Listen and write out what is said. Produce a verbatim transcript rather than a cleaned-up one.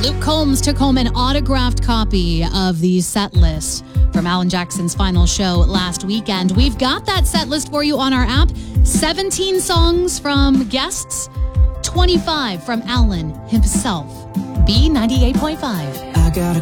Luke Combs took home an autographed copy of the set list from Alan Jackson's final show last weekend. We've got that set list for you on our app. seventeen songs from guests, twenty-five from Alan himself. B ninety-eight point five. I got a